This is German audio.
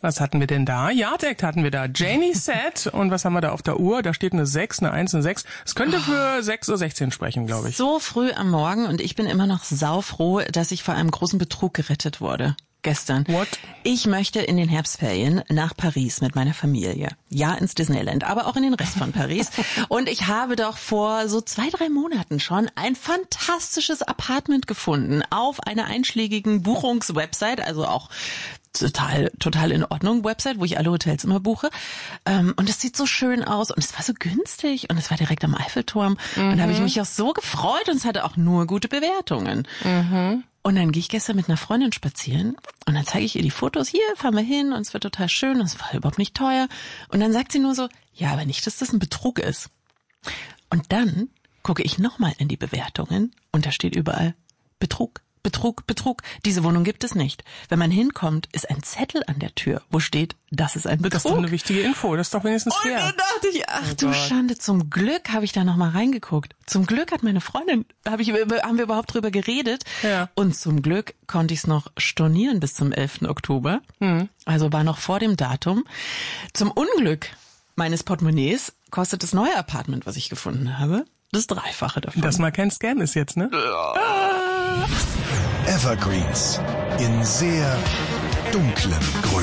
Was hatten wir denn da? Yard Act hatten wir da. Janie Said. Und was haben wir da auf der Uhr? Da steht eine 6, eine 1, eine 6. Es könnte für 6:16 Uhr sprechen, glaube ich. So früh am Morgen und ich bin immer noch saufroh, dass ich vor einem großen Betrug gerettet wurde. Gestern. What? Ich möchte in den Herbstferien nach Paris mit meiner Familie. Ja, ins Disneyland, aber auch in den Rest von Paris. Und ich habe doch vor so 2-3 Monaten schon ein fantastisches Apartment gefunden auf einer einschlägigen Buchungswebsite, also auch total in Ordnung Website, wo ich alle Hotels immer buche. Und es sieht so schön aus und es war so günstig und es war direkt am Eiffelturm. Und da habe ich mich auch so gefreut und es hatte auch nur gute Bewertungen. Und dann gehe ich gestern mit einer Freundin spazieren und dann zeige ich ihr die Fotos. Hier, fahren wir hin und es wird total schön und es war überhaupt nicht teuer. Und dann sagt sie nur so, ja, aber nicht, dass das ein Betrug ist. Und dann gucke ich nochmal in die Bewertungen und da steht überall Betrug. Betrug, Betrug. Diese Wohnung gibt es nicht. Wenn man hinkommt, ist ein Zettel an der Tür, wo steht, das ist ein Betrug. Das ist doch eine wichtige Info. Das ist doch wenigstens fair. Und dann dachte ich, ach du Schande, zum Glück habe ich da noch mal reingeguckt. Zum Glück hat meine Freundin, haben wir überhaupt drüber geredet. Ja. Und zum Glück konnte ich es noch stornieren bis zum 11. Oktober. Also war noch vor dem Datum. Zum Unglück meines Portemonnaies kostet das neue Apartment, was ich gefunden habe, das Dreifache davon. Das mal kein Scam ist jetzt, ne? Evergreens in sehr dunklem Grün.